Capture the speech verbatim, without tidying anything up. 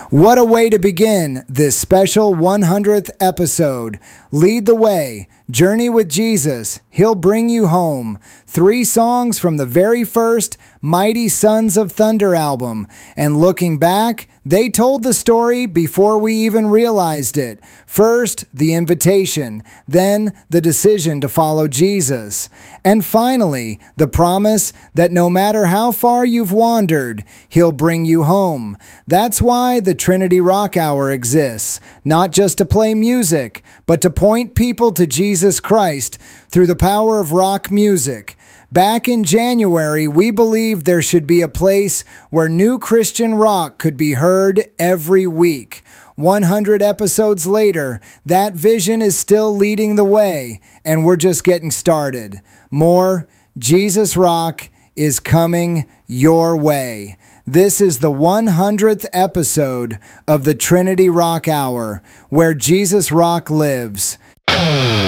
What a way to begin this special one hundredth episode. Lead the Way, Journey with Jesus, He'll Bring You Home. Three songs from the very first Mighty Sons of Thunder album. And looking back, they told the story before we even realized it. First, the invitation, then the decision to follow Jesus. And finally, the promise that no matter how far you've wandered, He'll bring you home. That's why the Trinity Rock Hour exists, not just to play music, but to point people to Jesus Christ through the power of rock music. Back in January, we believed there should be a place where new Christian rock could be heard every week. one hundred episodes later, that vision is still leading the way, and we're just getting started. More Jesus Rock is coming your way. This is the one hundredth episode of the Trinity Rock Hour, where Jesus Rock lives.